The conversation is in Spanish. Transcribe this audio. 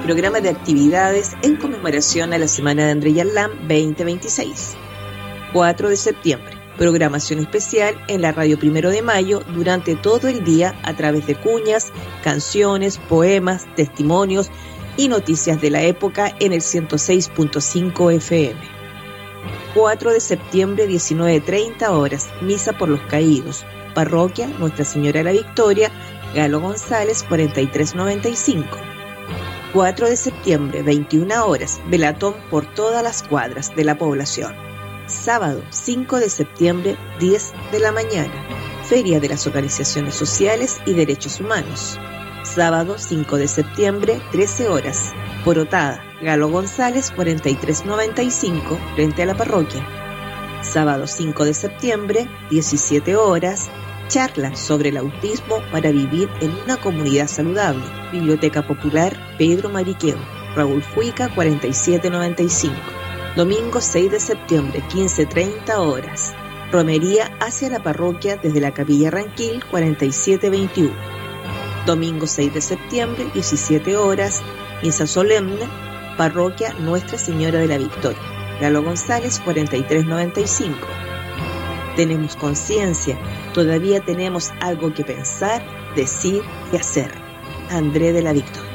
programa de actividades en conmemoración a la Semana de André Yarlán 2026. 4 de septiembre, programación especial en la Radio 1 de Mayo durante todo el día a través de cuñas, canciones, poemas, testimonios y noticias de la época en el 106.5 FM. 4 de septiembre, 19:30 horas, misa por los caídos, parroquia Nuestra Señora de la Victoria, Galo González 4395. 4 de septiembre, 21 horas, velatón por todas las cuadras de la población. Sábado 5 de septiembre, 10 de la mañana, Feria de las Organizaciones Sociales y Derechos Humanos. Sábado 5 de septiembre, 13 horas, Porotada, Galo González 4395, frente a la parroquia. Sábado 5 de septiembre, 17 horas, charla sobre el autismo para vivir en una comunidad saludable. Biblioteca Popular Pedro Mariqueo, Raúl Fuica 4795. Domingo 6 de septiembre, 15:30 horas. Romería hacia la parroquia desde la Capilla Ranquil 4721. Domingo 6 de septiembre, 17 horas. Misa solemne, parroquia Nuestra Señora de la Victoria. Galo González 4395. Tenemos conciencia, todavía tenemos algo que pensar, decir y hacer. André de la Victoria.